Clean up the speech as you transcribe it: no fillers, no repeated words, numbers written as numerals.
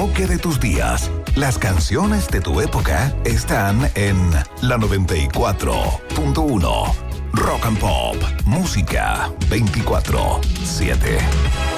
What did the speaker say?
enfoque de tus días. Las canciones de tu época están en la 94.1. Rock and Pop. Música 24/7.